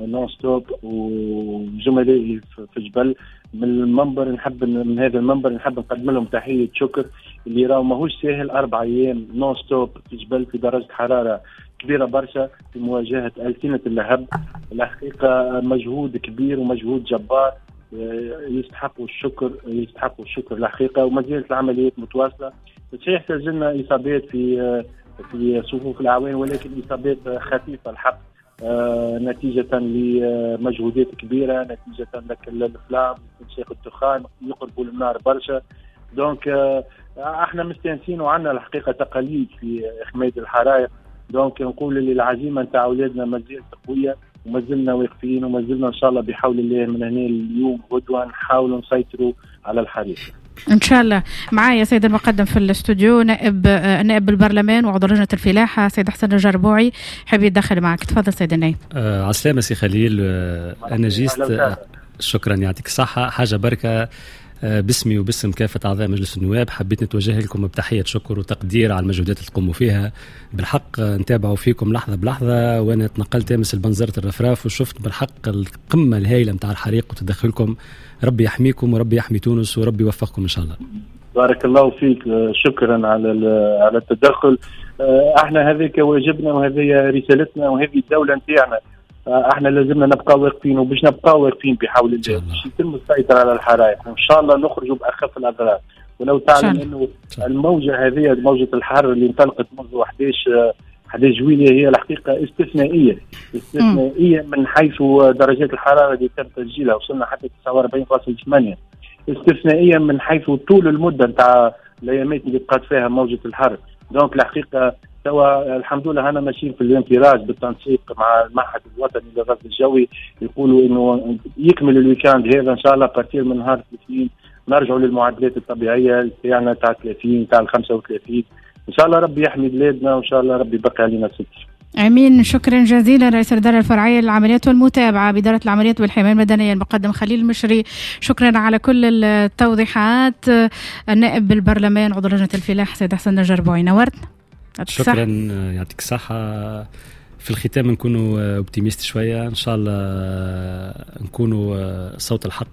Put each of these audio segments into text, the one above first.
نون ستوب وزملائي في جبل من المنبر. من هذا المنبر نحب نقدم لهم تحية شكر اللي راهو ماهوش سهل 4 أيام نون ستوب في جبل في درجة حرارة كبيرة برشا في مواجهة ألسنة اللهب. الحقيقة مجهود كبير ومجهود جبار، يستحقوا الشكر الحقيقة. وما زالت العمليات متواصلة. صحيح سجلنا إصابات في صفوف الأعوان، ولكن إصابات خفيفة الحق، نتيجة لمجهودات كبيرة، نتيجة للفلام، انشاق الدخان، يقربوا النار برشا. دونك احنا مستانسين وعندنا الحقيقة تقاليد في حماية الحرائق. دونك نقول للعزيمة نتاع أولادنا ما زالت قوية، وما زلنا واقفين، وما زلنا إن شاء الله بحول الله من هنا اليوم غدوة نحاولوا نسيطروا على الحريق إن شاء الله. معايا سيد المقدم في الاستوديو نائب البرلمان وعضو لجنة الفلاحة سيد حسن الجربوعي، حبي يتدخل معك. تفضل سيد النائب. عسلامة سي خليل. أنا جيست شكرا يعطيك الصحة. حاجة بركة باسمي وباسم كافة أعضاء مجلس النواب حبيت نتوجه لكم بتحية شكر وتقدير على المجهودات اللي تقوموا فيها. بالحق نتابعوا فيكم لحظة بلحظة، وأنا تنقلت أمس لبنزرة الرفراف وشفت بالحق القمة الهائلة متاع الحريق وتدخلكم. ربي يحميكم وربي يحمي تونس وربي يوفقكم إن شاء الله. بارك الله فيك، شكرا على التدخل. احنا هذيك واجبنا وهذه رسالتنا وهذه الدولة نتاعنا. احنا لازمنا نبقى واقفين، وباش نبقى واقفين بحول الله باش يتم السيطرة على الحرائق، وان شاء الله نخرجوا باخف الاضرار. ولو تعلم انه الموجة هذه موجة الحر اللي انطلقت منذ 11 جويلية هي الحقيقة استثنائية من حيث درجات الحرارة اللي تم تسجيلها، وصلنا حتى 49.8. استثنائية من حيث طول المدة نتاع الايامات اللي بقات فيها موجة الحر. دونك الحقيقة توا الحمد لله هنا ماشيين في الانفراج بالتنسيق مع المعهد الوطني للرصد الجوي، يقولوا انه يكمل الويكاند هذا ان شاء الله بارتير من نهار الاثنين نرجعوا للمعدلات الطبيعيه تاعنا تاع 30 تاع 35. ان شاء الله ربي يحمي بلادنا، وان شاء الله ربي يبقى علينا ستر. امين. شكرا جزيلا رئيس الاداره الفرعيه للعمليات والمتابعه باداره العمليات والحمايه المدنيه المقدم خليل المشري، شكرا على كل التوضيحات. النائب بالبرلمان عضو لجنه الفلاحة سيد حسن الجربوعي، نورتنا. شكرا يعطيك الصحة. في الختام نكونوا اوبتيميست شوية ان شاء الله، نكونوا صوت الحق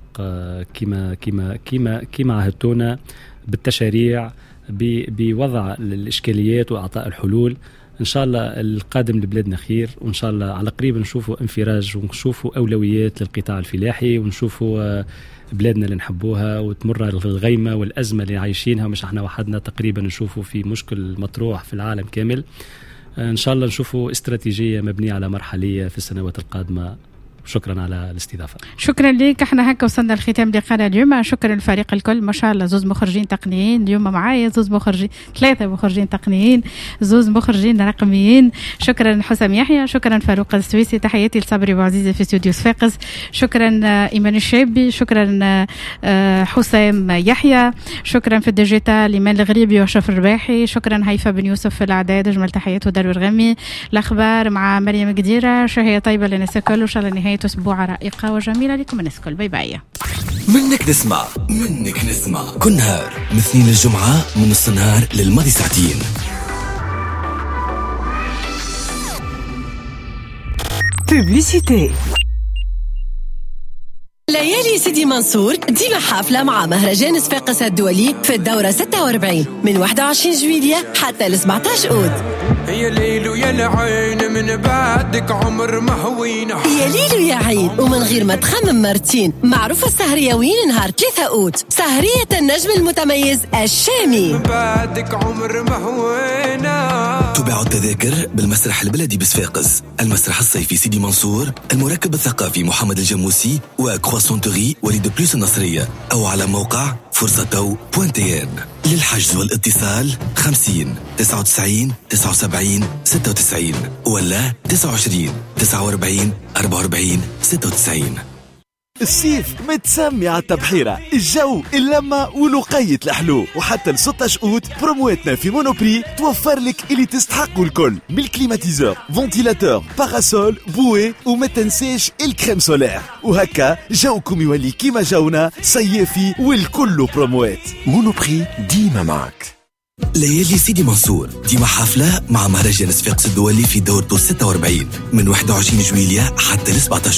كما عهدتونا بالتشاريع بوضع الاشكاليات واعطاء الحلول. ان شاء الله القادم لبلادنا خير، وان شاء الله على قريب نشوفوا انفراج ونشوفوا اولويات للقطاع الفلاحي، ونشوفوا بلادنا اللي نحبوها وتمر الغيمة والأزمة اللي عايشينها. مش احنا وحدنا تقريبا نشوفوا في مشكل مطروح في العالم كامل. ان شاء الله نشوفوا استراتيجية مبنية على مرحلية في السنوات القادمة. شكرا على الاستضافة. شكرا لك. احنا هكا وصلنا لختام لقاءنا اليوم. شكرا للفريق الكل ما شاء الله، 2 مخرجين تقنيين اليوم معايا، 3 مخرجين تقنيين، 2 مخرجين رقميين. شكرا حسام يحيى، شكرا فاروق السويسي، تحياتي لصبري وعزيزة في استوديو صفاقس، شكرا ايمان الشابي، شكرا حسام يحيى، شكرا في الديجيتال ايمان الغريبي وشرف الرباحي، شكرا هيفا بن يوسف في الاعداد، اجمل تحيات ودار الغمي. الاخبار مع مريم قديرة. شهية طيبة للناس الكل، وان شاء الله نهاية أسبوع رائقة وجميلة لكم الناس الكل. باي باي. منك نسمع كل نهار من الاثنين للجمعة من نص النهار للماضي ساعتين. بوبليسيتي. ليالي سيدي منصور ديما حافلة مع مهرجان صفاقس الدولي في الدورة 46 من 21 جويلية حتى 17 أود. يا ليل ويا العين من بعدك عمر ما هوينا، يا ليل ويا عين ومن غير ما تخمم مرتين. معروفة السهرية وين نهار 3 أود، سهرية النجم المتميز الشامي. من بعدك عمر ما هوينا. تباع التذاكر بالمسرح البلدي بصفاقس، المسرح الصيفي سيدي منصور، المركب الثقافي محمد الجموسي وكرواسونتري وليد بلوس النصرية، أو على موقع فرصتو.tn. للحجز والاتصال 50 99 79 96 ولا 29 49 44 96. الصيف متسمي على التبحيرة، الجو اللمة ولقية الحلو. وحتى 16 أوت برومواتنا في مونوبري توفر لك اللي تستحقوا الكل، من الكليماتيزور، فونتيلاتور، باراسول، بوي، وما تنساش الكريم سولير. وهكا جوكم يولي كيما جونا صيفي والكل بروموات. مونوبري ديما معك. ليالي سيدي منصور ديما حافلة مع مهرجان صفاقس الدولي في دورته 46 من 21 جويلية حتى 17